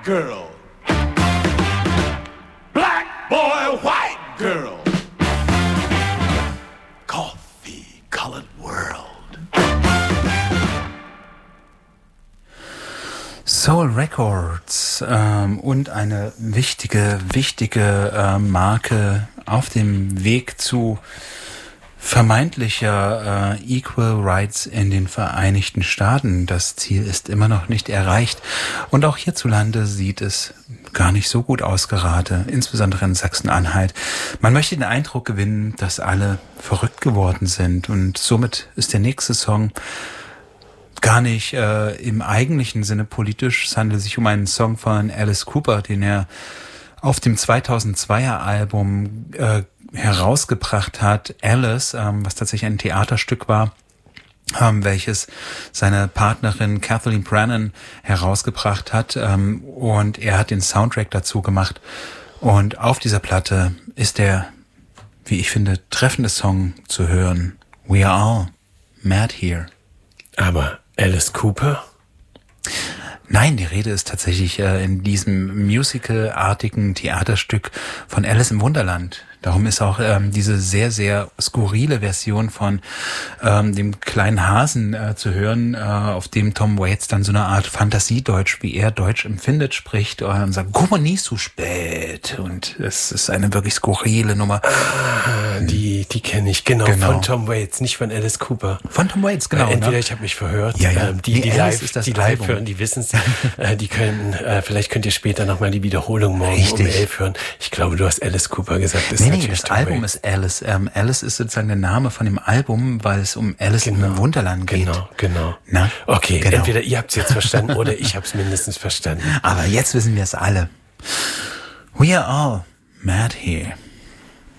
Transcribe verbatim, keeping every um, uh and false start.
girl. Black boy, white girl. Coffee colored world. Soul Records ähm, und eine wichtige, wichtige äh, Marke auf dem Weg zu vermeintlicher äh, Equal Rights in den Vereinigten Staaten. Das Ziel ist immer noch nicht erreicht. Und auch hierzulande sieht es gar nicht so gut aus gerade, insbesondere in Sachsen-Anhalt. Man möchte den Eindruck gewinnen, dass alle verrückt geworden sind. Und somit ist der nächste Song gar nicht äh, im eigentlichen Sinne politisch. Es handelt sich um einen Song von Alice Cooper, den er auf dem zweitausendzweier Album äh, herausgebracht hat. Alice, ähm, was tatsächlich ein Theaterstück war, ähm, welches seine Partnerin Kathleen Brennan herausgebracht hat. Ähm, und er hat den Soundtrack dazu gemacht. Und auf dieser Platte ist der, wie ich finde, treffende Song zu hören. We are all mad here. Aber Alice Cooper? Nein, die Rede ist tatsächlich äh, in diesem musicalartigen Theaterstück von Alice im Wunderland. Darum ist auch ähm, diese sehr, sehr skurrile Version von ähm, dem kleinen Hasen äh, zu hören, äh, auf dem Tom Waits dann so eine Art Fantasiedeutsch, wie er Deutsch empfindet, spricht äh, und sagt, guck mal nicht so spät. Und es ist eine wirklich skurrile Nummer. Ah, die die kenne ich, genau, genau, von Tom Waits, nicht von Alice Cooper. Von Tom Waits, genau. Äh, entweder ne? ich habe mich verhört, ja, ja. Ähm, die, nee, die Alice live, ist das die live Album. hören, die wissen es. äh, die können, äh, vielleicht könnt ihr später nochmal die Wiederholung morgen Richtig. um elf hören. Ich glaube, du hast Alice Cooper gesagt. Das Nee, ist nee, natürlich das Tom Album Waits. ist Alice. Ähm, Alice ist sozusagen der Name von dem Album, weil es um Alice Genau. im Wunderland geht. Genau, genau. Na? Okay, Genau. entweder ihr habt es jetzt verstanden oder ich habe es mindestens verstanden. Aber jetzt wissen wir es alle. We are all mad here.